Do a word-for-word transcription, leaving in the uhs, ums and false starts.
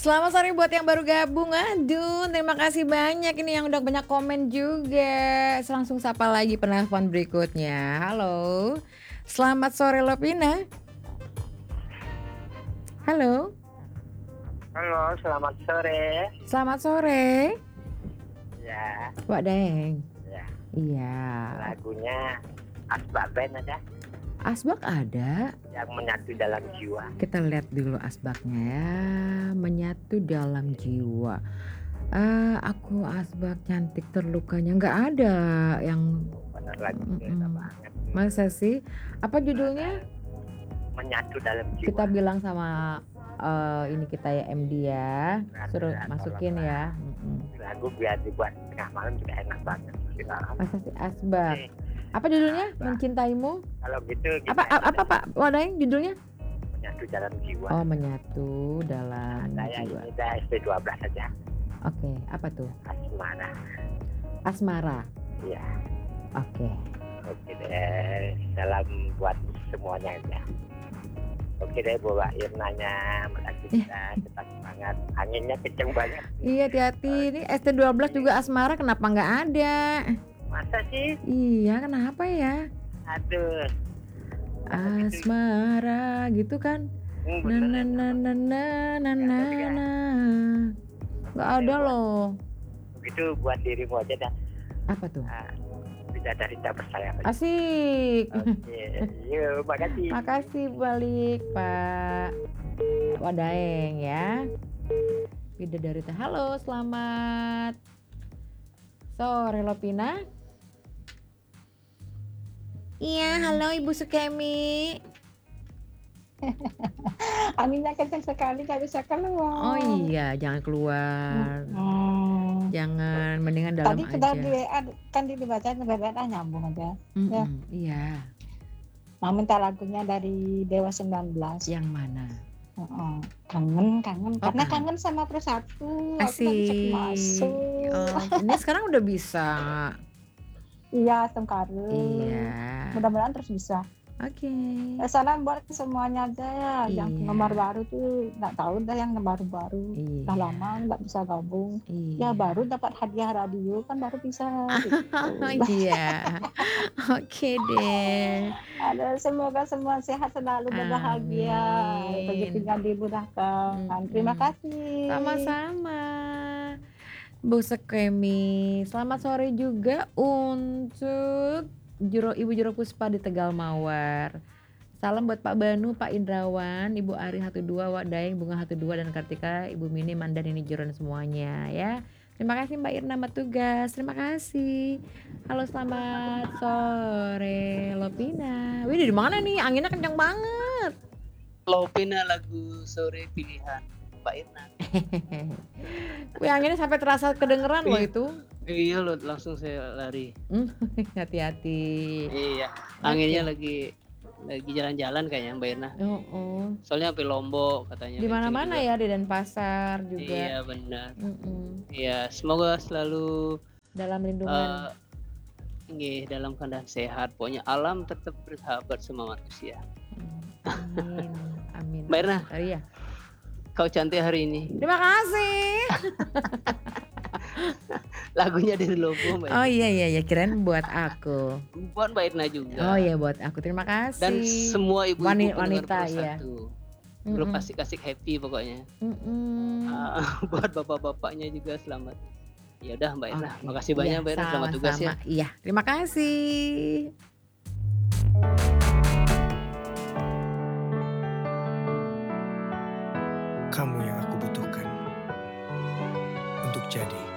Selamat sore buat yang baru gabung. Aduh, terima kasih banyak ini yang udah banyak komen juga. Langsung sapa lagi penelpon berikutnya. Halo, selamat sore Lovina. Halo. Halo, selamat sore. Selamat sore. Ya. Wak Daeng. Ya. Iya. Lagunya Asbak Band ada. Asbak ada. Yang menyatu dalam jiwa. Kita lihat dulu asbaknya ya. Menyatu dalam jiwa. Uh, aku asbak cantik terlukanya nggak ada yang. Benar lagi mm banget. Masa sih? Apa judulnya? Menyatu dalam jiwa. Kita bilang sama uh, ini kita ya M D ya, suruh ya, masukin ya. Lagu biar dibuat tengah malam juga enak banget. Masa sih asbak? Apa judulnya? Asbak. Mencintaimu? Kalau gitu. Apa apa, apa Pak Wadaeng judulnya? Menyatu dalam jiwa. Oh, menyatu dalam nah, jiwa. Ini udah S P dua belas saja. Oke, okay, apa tuh? Asmara. Asmara. Iya. Oke. Okay. Oke deh, salam buat semuanya ya. Oke deh, buat Irnanya, makasih kita tetap semangat. Anginnya kenceng banget. Iya, hati-hati. Ini S T dua belas juga asmara kenapa nggak ada? Masa sih? Iya, kenapa ya? Aduh. Asmara gitu kan? Na na na na na na na na. Nggak ada loh. Begitu buat dirimu aja dah. Apa tuh? Nah, bidadari tak bersayap. Asik. Oke, yuk, makasih. Makasih balik Pak Wadaeng ya. Bidadari tak. Halo, selamat sore Lovina. Iya, halo Ibu Sukemi. Anginnya kencang sekali, nggak bisa keluar. Oh iya, jangan keluar. Hmm. Jangan, mendingan dalam Tadi aja. Tadi di W A kan dibacain W A nyambung aja. Mm-mm, ya. Iya. Mau minta lagunya dari Dewa sembilan belas. Yang mana? Uh-uh. Kangen, kangen. Oh, Karena kangen. kangen sama Persatu. Asik. Aku bisa masuk. Oh, ini sekarang udah bisa. Iya, Tengkare. Iya. Mudah-mudahan terus bisa. Oke. Okay. Ya, salam buat semuanya aja ya. Iya. Yang penggemar baru tuh nggak tahu dah yang baru-baru. Iya. Udah lama nggak bisa gabung. Iya. Ya baru dapat hadiah radio kan baru bisa. Gitu. Iya. Oke deh. Ada semoga semua sehat selalu dan bahagia. Rezekinya dimudahkan. Hmm. Terima kasih. Sama-sama. Bu Sekemi, selamat sore juga untuk Juro, Ibu Juro Puspa di Tegal Mawar. Salam buat Pak Banu, Pak Indrawan, Ibu Ari satu dua, Wak Daeng, Bunga satu dua, dan Kartika, Ibu Mini, Mandan, ini Juro semuanya ya. Terima kasih Mbak Irna Matugas, terima kasih. Halo, selamat sore Lovina. Wih, di mana nih? Anginnya kencang banget. Lovina lagu sore pilihan Mbak Irna. Wih, anginnya sampai terasa kedengeran loh itu. Iya loh, langsung saya lari. Hati-hati. Iya, anginnya okay. lagi lagi jalan-jalan kayaknya Mbak Irna. Oh, oh. Soalnya sampai Lombok katanya. Di mana-mana ya, di Denpasar juga. Iya benar. Mm-mm. Iya, semoga selalu dalam lindungan. Uh, Nggih, dalam keadaan sehat. Pokoknya alam tetap bersahabat sama manusia. Amin. Amin. Mbak Irna. Iya. Kau cantik hari ini. Terima kasih. Lagunya dari Lobo Mbak Irna. Oh iya iya ya, kirain buat aku. Buat Mbak Irna juga. Oh iya buat aku. Terima kasih. Dan semua ibu-ibu wanita, wanita ya. Belum kasih-kasih happy pokoknya. Uh, buat bapak-bapaknya juga selamat. Ya udah Mbak Irna, okay. Makasih banyak ya, Mbak Irna, selamat tugas ya. Iya, terima kasih. Kamu yang aku butuhkan untuk jadi